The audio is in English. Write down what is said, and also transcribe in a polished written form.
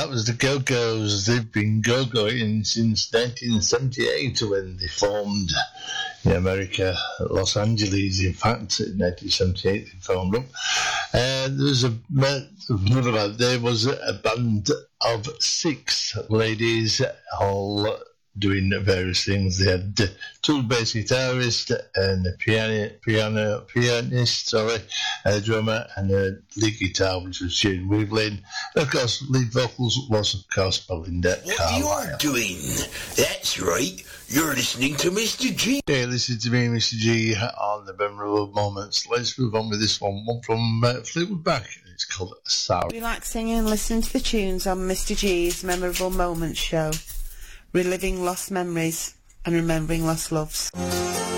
that was the Go-Go's. They've been go-going since 1978 when they formed in America, Los Angeles. In fact, in 1978 they formed up. There was a band of 6 ladies, all doing various things. They had 2 bass guitarists and a pianist, a drummer, and a lead guitar, which was Jane Weaveling. And of course, lead vocals was, of course, Belinda Carlisle. What you are doing? That's right. You're listening to Mr. G. Yeah, listen to me, Mr. G, on the Memorable Moments. Let's move on with this one from Fleetwood Mac. It's called Sour. Relaxing and listening to the tunes on Mr. G's Memorable Moments show. Reliving lost memories and remembering lost loves.